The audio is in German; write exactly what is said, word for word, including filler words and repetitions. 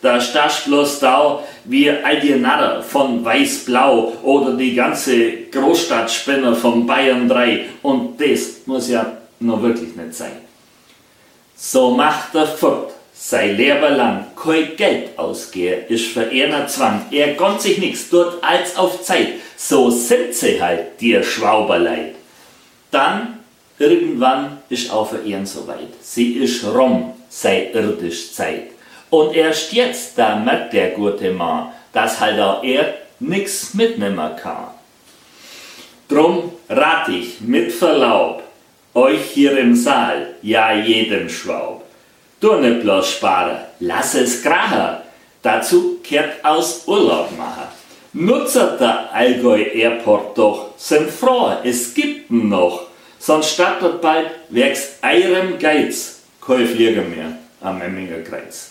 da stehst bloß da wie all die Narren von Weiß-Blau oder die ganze Großstadtspinner von Bayern drei und das muss ja noch wirklich nicht sein. So macht er fort, sein Leben lang kein Geld ausgehen, ist für einen Zwang, er gönnt sich nichts, tut als auf Zeit, so sind sie halt, die Schwauberleid. Dann, irgendwann ist auch für ihn soweit, sie ist rum, sei irdisch Zeit. Und erst jetzt, da merkt der gute Mann, dass halt auch er nix mitnehmen kann. Drum rat ich mit Verlaub, euch hier im Saal, ja jedem Schwaub. Du nicht bloß sparen, lass es krachen, dazu kehrt aus Urlaub machen. Nutzet der Allgäu Airport doch, sind froh, es gibt ihn noch, sonst startet bald werks eurem Geiz kein Flieger mehr am Memminger Kreuz.